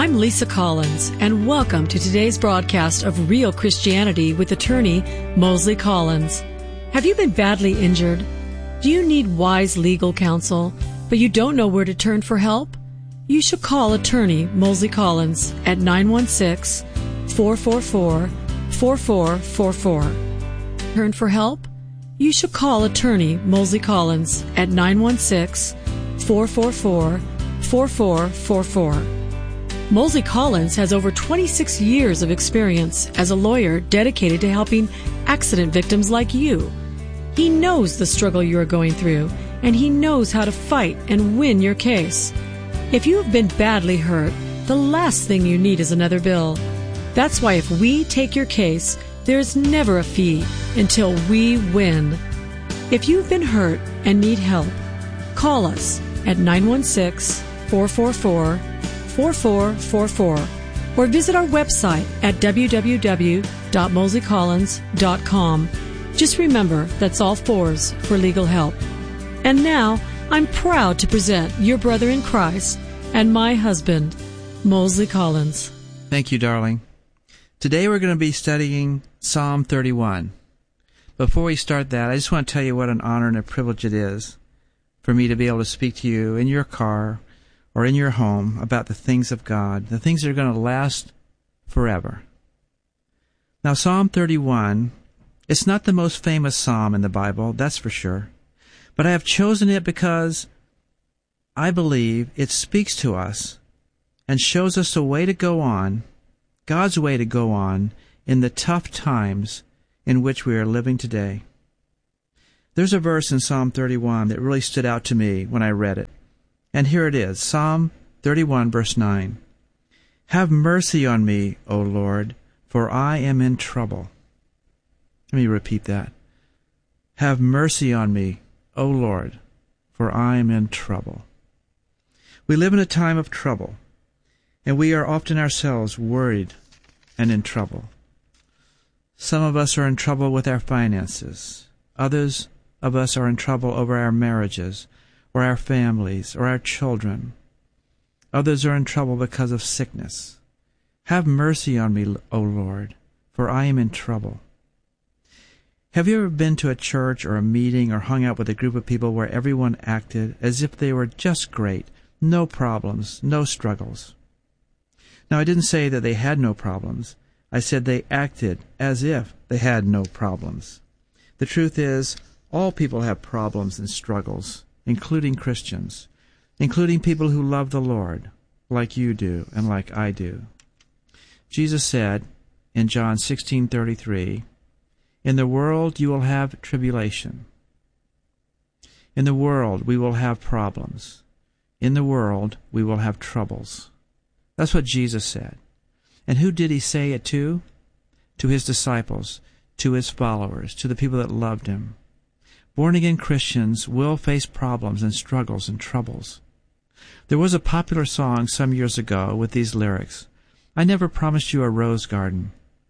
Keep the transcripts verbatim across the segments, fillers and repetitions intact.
I'm Lisa Collins, and welcome to today's broadcast of Real Christianity with attorney Mosley Collins. Have you been badly injured? Do you need wise legal counsel, but you don't know where to turn for help? You should call attorney Mosley Collins at nine one six, four four four, four four four four. Turn for help? You should call attorney Mosley Collins at nine one six, four four four, four four four four. Mosley Collins has over twenty-six years of experience as a lawyer dedicated to helping accident victims like you. He knows the struggle you are going through, and he knows how to fight and win your case. If you have been badly hurt, the last thing you need is another bill. That's why if we take your case, there's never a fee until we win. If you've been hurt and need help, call us at nine one six, four four four, four four four four or visit our website at w w w dot mosley collins dot com. Just remember, that's all fours for legal help. And now, I'm proud to present your brother in Christ and my husband, Mosley Collins. Thank you, darling. Today we're going to be studying Psalm thirty-one. Before we start that, I just want to tell you what an honor and a privilege it is for me to be able to speak to you in your car or in your home about the things of God, the things that are going to last forever. Now, Psalm thirty-one, it's not the most famous psalm in the Bible, that's for sure, but I have chosen it because I believe it speaks to us and shows us a way to go on, God's way to go on, in the tough times in which we are living today. There's a verse in Psalm thirty-one that really stood out to me when I read it. And here it is, Psalm thirty-one, verse nine. Have mercy on me, O Lord, for I am in trouble. Let me repeat that. Have mercy on me, O Lord, for I am in trouble. We live in a time of trouble, and we are often ourselves worried and in trouble. Some of us are in trouble with our finances. Others of us are in trouble over our marriages, or our families, or our children. Others are in trouble because of sickness. Have mercy on me, O Lord, for I am in trouble. Have you ever been to a church or a meeting or hung out with a group of people where everyone acted as if they were just great, no problems, no struggles? Now, I didn't say that they had no problems. I said they acted as if they had no problems. The truth is, all people have problems and struggles, including Christians, including people who love the Lord, like you do and like I do. Jesus said in John sixteen thirty-three, in the world you will have tribulation. In the world we will have problems. In the world we will have troubles. That's what Jesus said. And who did he say it to? To his disciples, to his followers, to the people that loved him. Born-again Christians will face problems and struggles and troubles. There was a popular song some years ago with these lyrics, I never promised you a rose garden.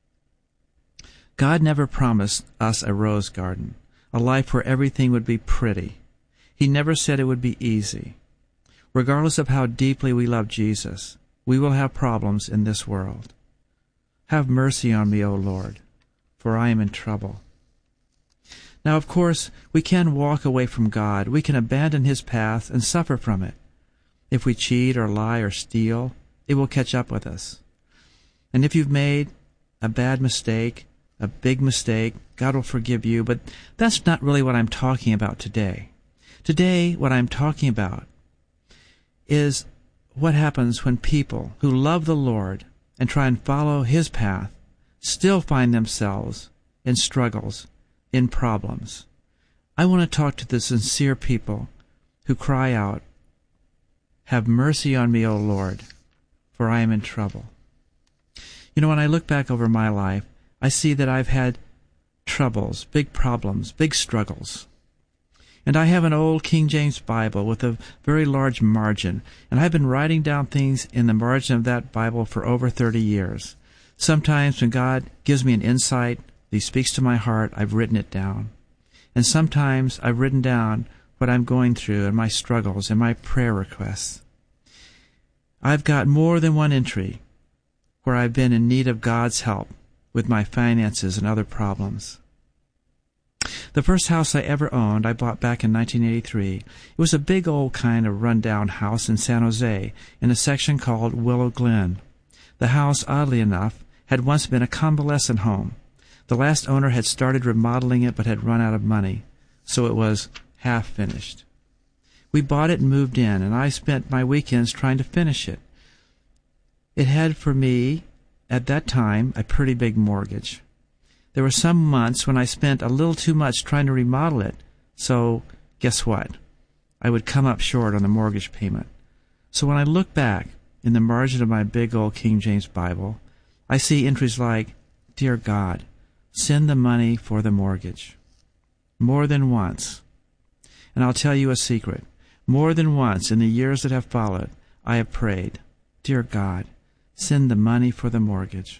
God never promised us a rose garden, a life where everything would be pretty. He never said it would be easy. Regardless of how deeply we love Jesus, we will have problems in this world. Have mercy on me, O Lord, for I am in trouble. Now, of course, we can walk away from God. We can abandon his path and suffer from it. If we cheat or lie or steal, it will catch up with us. And if you've made a bad mistake, a big mistake, God will forgive you, but that's not really what I'm talking about today. Today, what I'm talking about is what happens when people who love the Lord and try and follow his path still find themselves in struggles, in problems. I want to talk to the sincere people who cry out, have mercy on me, O Lord, for I am in trouble. You know, when I look back over my life, I see that I've had troubles, big problems, big struggles. And I have an old King James Bible with a very large margin, and I've been writing down things in the margin of that Bible for over thirty years. Sometimes when God gives me an insight, he speaks to my heart, I've written it down. And sometimes I've written down what I'm going through and my struggles and my prayer requests. I've got more than one entry where I've been in need of God's help with my finances and other problems. The first house I ever owned I bought back in nineteen eighty-three. It was a big old kind of run-down house in San Jose in a section called Willow Glen. The house, oddly enough, had once been a convalescent home. The last owner had started remodeling it but had run out of money, so it was half finished. We bought it and moved in, and I spent my weekends trying to finish it. It had for me, at that time, a pretty big mortgage. There were some months when I spent a little too much trying to remodel it, so guess what? I would come up short on the mortgage payment. So when I look back in the margin of my big old King James Bible, I see entries like, "Dear God, send the money for the mortgage." More than once. And I'll tell you a secret. More than once in the years that have followed, I have prayed, "Dear God, send the money for the mortgage."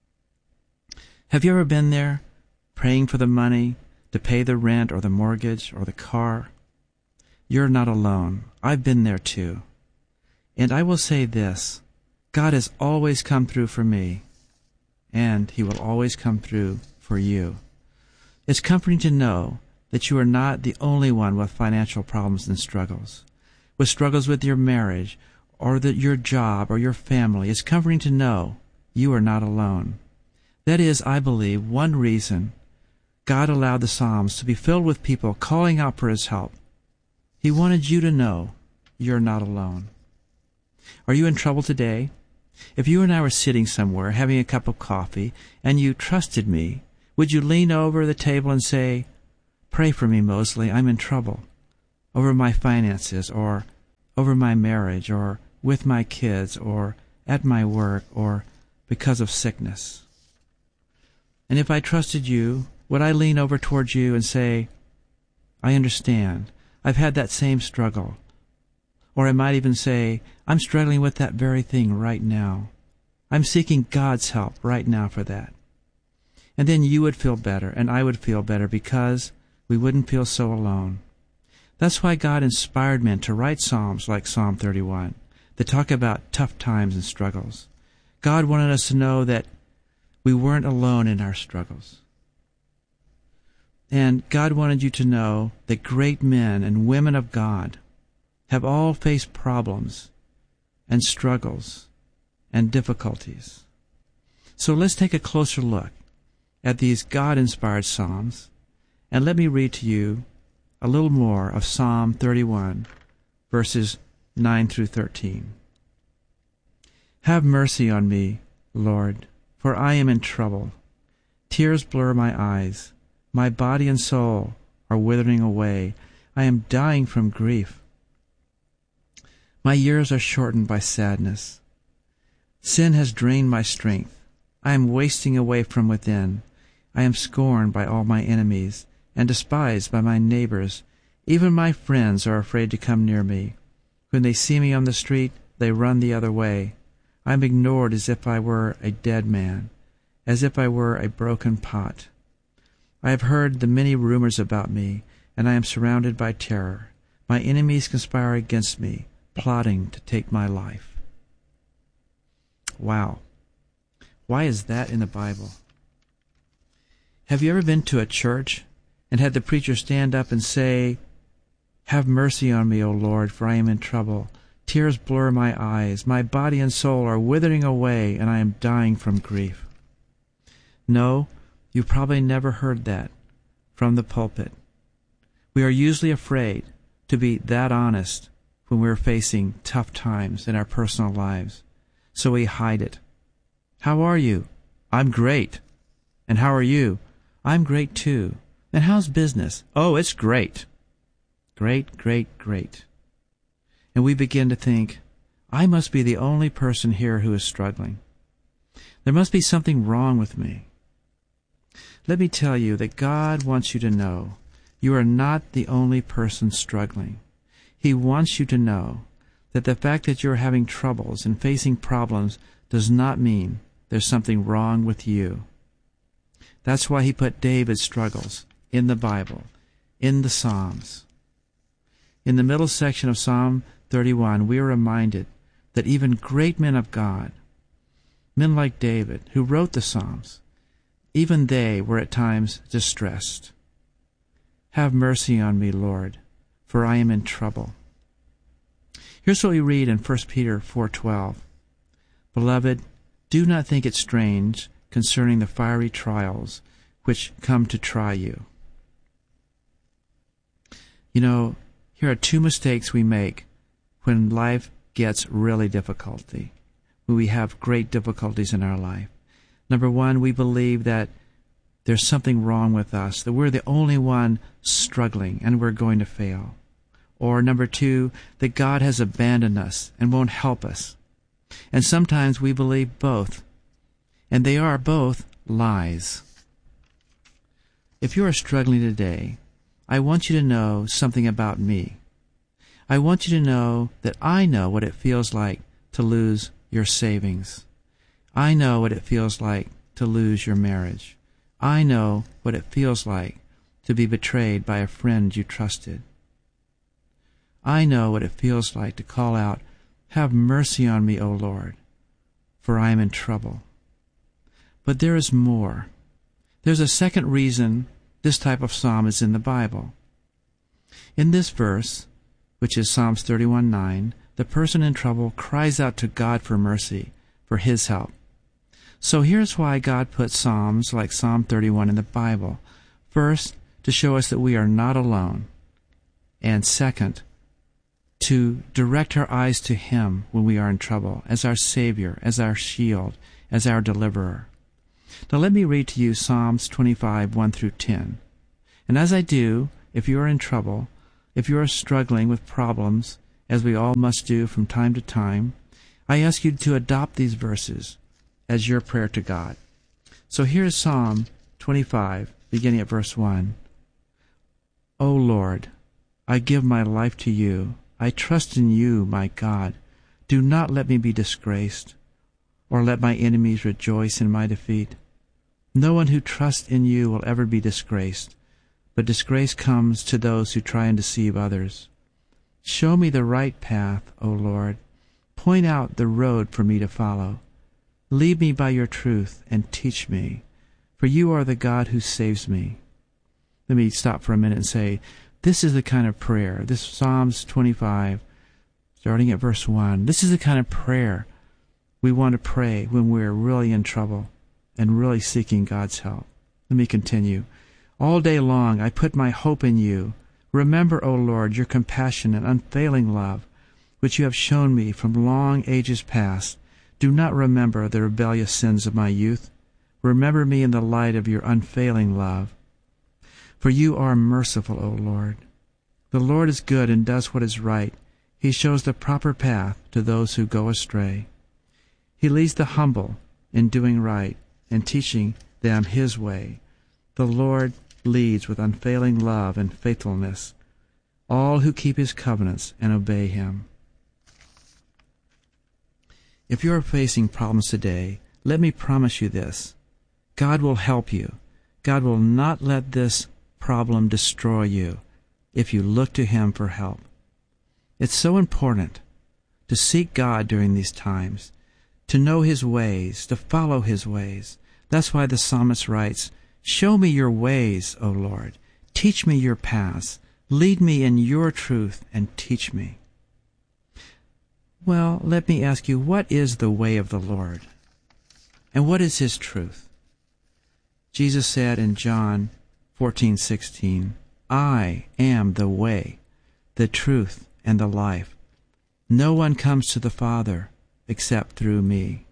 Have you ever been there, praying for the money to pay the rent or the mortgage or the car? You're not alone. I've been there too. And I will say this, God has always come through for me, and He will always come through for you. It's comforting to know that you are not the only one with financial problems and struggles, with struggles with your marriage or the, your job or your family. It's comforting to know you are not alone. That is, I believe, one reason God allowed the Psalms to be filled with people calling out for His help. He wanted you to know you're not alone. Are you in trouble today? If you and I were sitting somewhere having a cup of coffee and you trusted me, would you lean over the table and say, "Pray for me, Mosley, I'm in trouble, over my finances, or over my marriage, or with my kids, or at my work, or because of sickness"? And if I trusted you, would I lean over towards you and say, "I understand. I've had that same struggle." Or I might even say, "I'm struggling with that very thing right now. I'm seeking God's help right now for that." And then you would feel better, and I would feel better, because we wouldn't feel so alone. That's why God inspired men to write psalms like Psalm thirty-one that talk about tough times and struggles. God wanted us to know that we weren't alone in our struggles. And God wanted you to know that great men and women of God have all faced problems and struggles and difficulties. So let's take a closer look at these God-inspired psalms, and let me read to you a little more of Psalm thirty-one, verses nine through thirteen. "Have mercy on me, Lord, for I am in trouble. Tears blur my eyes. My body and soul are withering away. I am dying from grief. My years are shortened by sadness. Sin has drained my strength. I am wasting away from within. I am scorned by all my enemies and despised by my neighbors. Even my friends are afraid to come near me. When they see me on the street, they run the other way. I am ignored as if I were a dead man, as if I were a broken pot. I have heard the many rumors about me, and I am surrounded by terror. My enemies conspire against me, plotting to take my life." Wow. Why is that in the Bible? Have you ever been to a church and had the preacher stand up and say, "Have mercy on me, O Lord, for I am in trouble. Tears blur my eyes. My body and soul are withering away, and I am dying from grief"? No, you've probably never heard that from the pulpit. We are usually afraid to be that honest when we're facing tough times in our personal lives, so we hide it. "How are you?" "I'm great." "And how are you?" "I'm great too." "And how's business?" "Oh, it's great." Great, great, great. And we begin to think, I must be the only person here who is struggling. There must be something wrong with me. Let me tell you that God wants you to know you are not the only person struggling. He wants you to know that the fact that you're having troubles and facing problems does not mean there's something wrong with you. That's why He put David's struggles in the Bible, in the Psalms. In the middle section of Psalm thirty-one, we are reminded that even great men of God, men like David, who wrote the Psalms, even they were at times distressed. Have mercy on me, Lord, for I am in trouble. Here's what we read in First Peter four twelve. Beloved, do not think it strange concerning the fiery trials which come to try you. You know, here are two mistakes we make when life gets really difficulty, when we have great difficulties in our life. Number one, we believe that there's something wrong with us, that we're the only one struggling and we're going to fail. Or number two, that God has abandoned us and won't help us. And sometimes we believe both, and they are both lies. If you are struggling today, I want you to know something about me. I want you to know that I know what it feels like to lose your savings. I know what it feels like to lose your marriage. I know what it feels like to be betrayed by a friend you trusted. I know what it feels like to call out, "Have mercy on me, O Lord, for I am in trouble." But there is more. There's a second reason this type of psalm is in the Bible. In this verse, which is Psalms thirty-one nine, the person in trouble cries out to God for mercy, for his help. So here's why God put psalms like Psalm thirty-one in the Bible. First, to show us that we are not alone. And second, to direct our eyes to Him when we are in trouble, as our Savior, as our shield, as our deliverer. Now let me read to you Psalms twenty-five, one through ten. And as I do, if you are in trouble, if you are struggling with problems, as we all must do from time to time, I ask you to adopt these verses as your prayer to God. So here's Psalm twenty-five, beginning at verse one. O Lord, I give my life to you. I trust in you, my God. Do not let me be disgraced, or let my enemies rejoice in my defeat. No one who trusts in you will ever be disgraced, but disgrace comes to those who try and deceive others. Show me the right path, O Lord. Point out the road for me to follow. Lead me by your truth and teach me, for you are the God who saves me. Let me stop for a minute and say, this is the kind of prayer, this Psalms twenty-five, starting at verse one, this is the kind of prayer we want to pray when we're really in trouble and really seeking God's help. Let me continue. All day long I put my hope in you. Remember, O Lord, your compassion and unfailing love, which you have shown me from long ages past. Do not remember the rebellious sins of my youth. Remember me in the light of your unfailing love. For you are merciful, O Lord. The Lord is good and does what is right. He shows the proper path to those who go astray. He leads the humble in doing right and teaching them his way. The Lord leads with unfailing love and faithfulness all who keep his covenants and obey him. If you are facing problems today, let me promise you this. God will help you. God will not let this problem destroy you if you look to him for help. It's so important to seek God during these times, to know his ways, to follow his ways. That's why the psalmist writes, show me your ways, O Lord. Teach me your paths. Lead me in your truth and teach me. Well, let me ask you, what is the way of the Lord? And what is his truth? Jesus said in John fourteen sixteen, I am the way, the truth, and the life. No one comes to the Father except through me.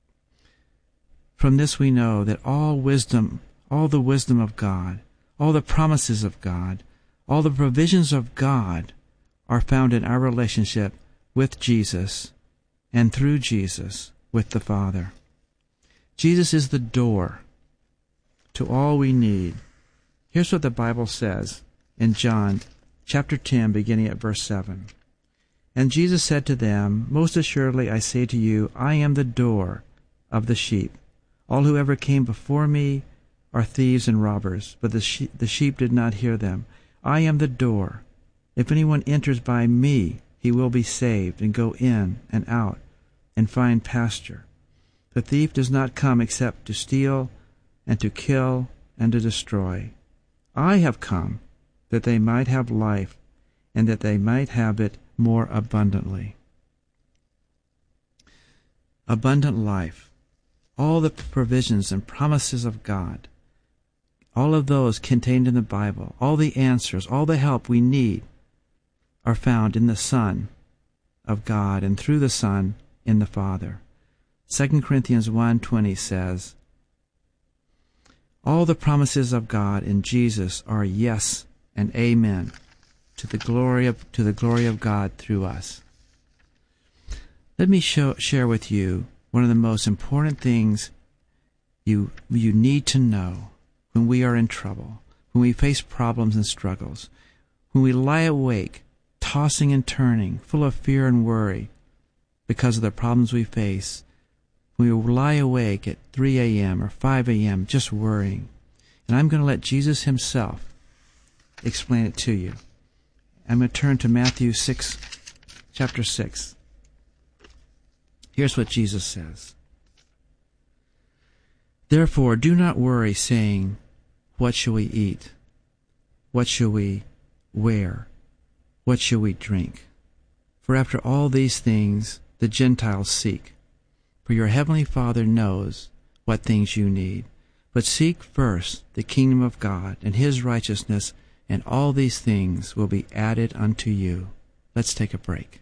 From this we know that all wisdom, all the wisdom of God, all the promises of God, all the provisions of God are found in our relationship with Jesus and through Jesus with the Father. Jesus is the door to all we need. Here's what the Bible says in John chapter ten, beginning at verse seven. And Jesus said to them, most assuredly I say to you, I am the door of the sheep. All who ever came before me are thieves and robbers, but the sheep, the sheep did not hear them. I am the door. If anyone enters by me, he will be saved and go in and out and find pasture. The thief does not come except to steal and to kill and to destroy. I have come that they might have life, and that they might have it more abundantly. Abundant life. All the provisions and promises of God, all of those contained in the Bible, all the answers, all the help we need are found in the Son of God and through the Son in the Father. Second Corinthians one twenty says, all the promises of God in Jesus are yes and amen to the glory of, to the glory of God through us. Let me show, share with you one of the most important things you, you need to know when we are in trouble, when we face problems and struggles, when we lie awake, tossing and turning, full of fear and worry because of the problems we face. We lie awake at three a.m. or five a.m. just worrying. And I'm going to let Jesus himself explain it to you. I'm going to turn to Matthew six, chapter six. Here's what Jesus says. Therefore, do not worry, saying, what shall we eat? What shall we wear? What shall we drink? For after all these things the Gentiles seek. For your heavenly Father knows what things you need. But seek first the kingdom of God and his righteousness, and all these things will be added unto you. Let's take a break.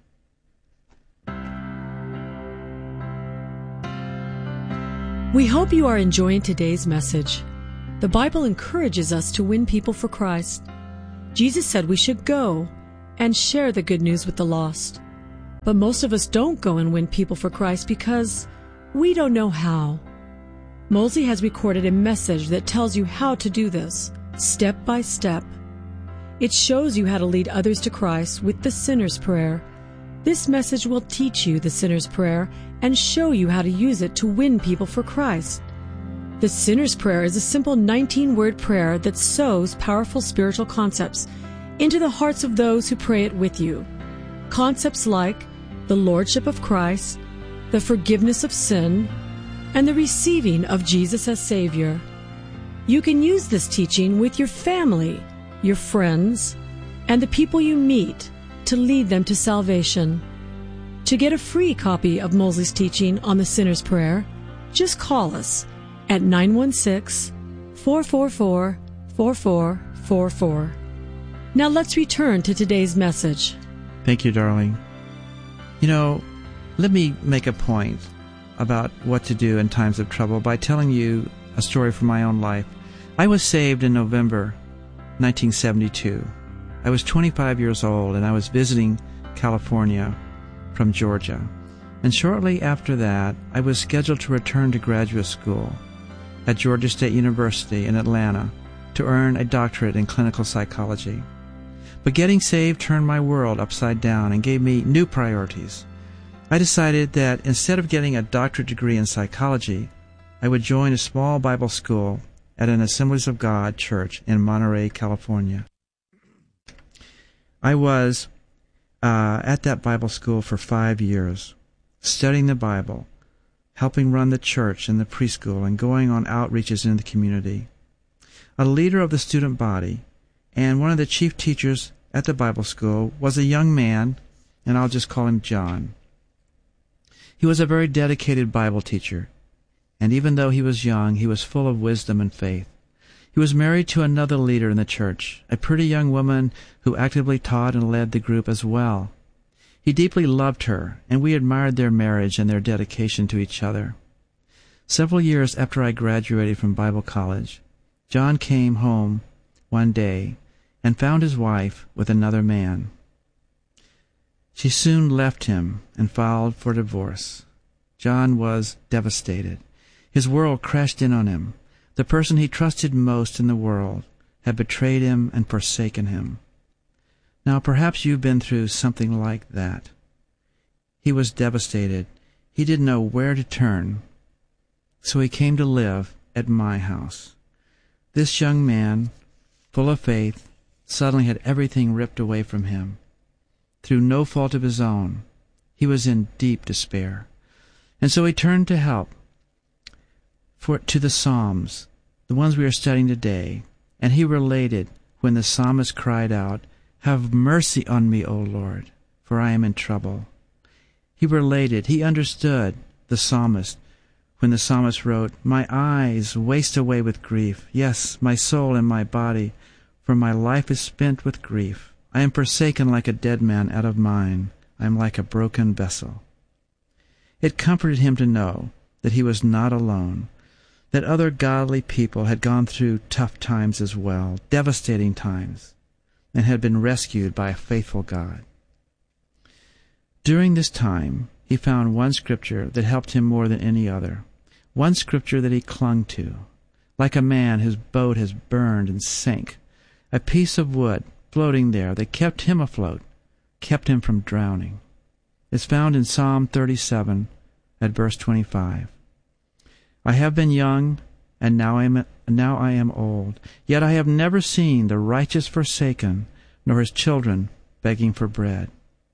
We hope you are enjoying today's message. The Bible encourages us to win people for Christ. Jesus said we should go and share the good news with the lost. But most of us don't go and win people for Christ because we don't know how. Mosley has recorded a message that tells you how to do this, step by step. It shows you how to lead others to Christ with the sinner's prayer. This message will teach you the sinner's prayer and show you how to use it to win people for Christ. The sinner's prayer is a simple nineteen-word prayer that sows powerful spiritual concepts into the hearts of those who pray it with you. Concepts like the Lordship of Christ, the forgiveness of sin, and the receiving of Jesus as Savior. You can use this teaching with your family, your friends, and the people you meet to lead them to salvation. To get a free copy of Mosley's teaching on the sinner's prayer, just call us at nine one six, four four four, four four four four. Now let's return to today's message. Thank you, darling. You know, let me make a point about what to do in times of trouble by telling you a story from my own life. I was saved in November nineteen seventy-two. I was twenty-five years old, and I was visiting California from Georgia. And shortly after that, I was scheduled to return to graduate school at Georgia State University in Atlanta to earn a doctorate in clinical psychology. But getting saved turned my world upside down and gave me new priorities. I decided that instead of getting a doctorate degree in psychology, I would join a small Bible school at an Assemblies of God church in Monterey, California. I was uh, at that Bible school for five years, studying the Bible, helping run the church and the preschool, and going on outreaches in the community. A leader of the student body and one of the chief teachers at the Bible school was a young man, and I'll just call him John. He was a very dedicated Bible teacher, and even though he was young, he was full of wisdom and faith. He was married to another leader in the church, a pretty young woman who actively taught and led the group as well. He deeply loved her, and we admired their marriage and their dedication to each other. Several years after I graduated from Bible college, John came home one day and found his wife with another man. She soon left him and filed for divorce. John was devastated. His world crashed in on him. The person he trusted most in the world had betrayed him and forsaken him. Now, perhaps you've been through something like that. He was devastated. He didn't know where to turn. So he came to live at my house. This young man, full of faith, suddenly had everything ripped away from him. Through no fault of his own, he was in deep despair. And so he turned to help, for to the Psalms, the ones we are studying today, and he related when the psalmist cried out, "Have mercy on me, O Lord, for I am in trouble." He related, he understood the psalmist when the psalmist wrote, "My eyes waste away with grief, yes, my soul and my body, for my life is spent with grief. I am forsaken like a dead man out of mine. I am like a broken vessel." It comforted him to know that he was not alone, that other godly people had gone through tough times as well, devastating times, and had been rescued by a faithful God. During this time, he found one scripture that helped him more than any other, one scripture that he clung to, like a man whose boat has burned and sank, a piece of wood floating there that kept him afloat, kept him from drowning. It's found in Psalm thirty-seven at verse twenty-five. "I have been young, and now I am now I am old, yet I have never seen the righteous forsaken, nor his children begging for bread.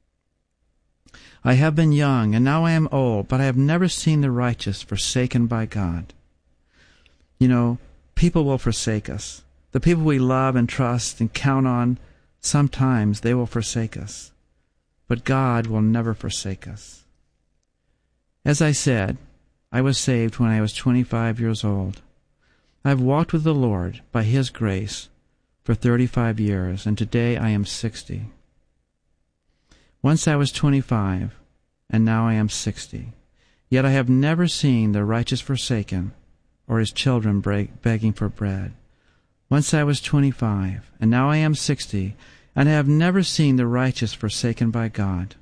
I have been young, and now I am old, but I have never seen the righteous forsaken by God." You know, people will forsake us. The people we love and trust and count on, sometimes they will forsake us. But God will never forsake us. As I said, I was saved when I was twenty-five years old. I've walked with the Lord by His grace for thirty-five years, and today I am sixty. Once I was twenty-five, and now I am sixty. Yet I have never seen the righteous forsaken, or his children begging for bread. Once I was twenty-five, and now I am sixty, and I have never seen the righteous forsaken by God,